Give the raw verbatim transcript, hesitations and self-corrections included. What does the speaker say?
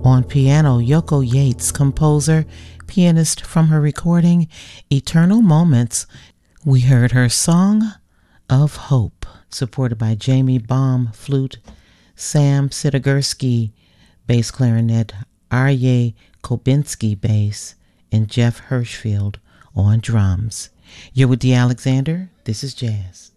On piano, Yoko Yates, composer, pianist from her recording Eternal Moments, we heard her Song of Hope, supported by Jamie Baum, flute, Sam Sitogurski, bass clarinet, Arye Kobinski, bass, and Jeff Hirschfield on drums. You're with Dee Alexander. This is Jazz.